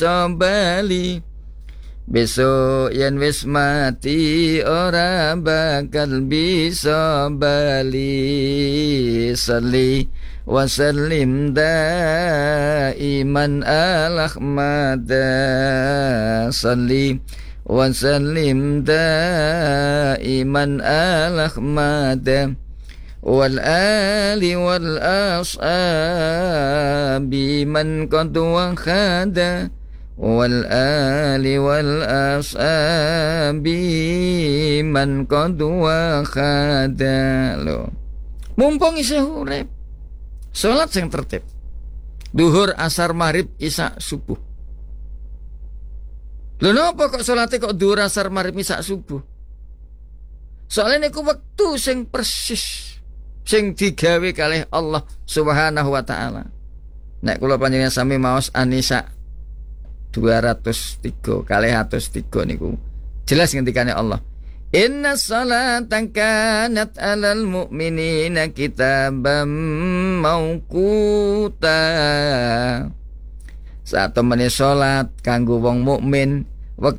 bali. Besok yen wis mati ora bakal bisa bali. Salli wa sallim daiman ala Ahmad. Salli wa sallim daiman ala Ahmad. Wal ali wal ashabi man qad wakhada. Wal ali wal ashabi man qad wakhada. Lho, mumpung isih urip, salat sing tertib. Duhur, asar, maghrib, isya, subuh. Lho napa kok salate kok duhur, asar, maghrib, isya, subuh? Soalnya niku wektu sing persis sing digawe kalih Allah Subhanahu wa taala. Nek kula panjenengan sami maos An-Nisa 203 kalih 103 niku jelas ngendikane Allah, inna salatan kanat alal mu'minina kitaban mauquta. Satemene salat kanggo wong mukmin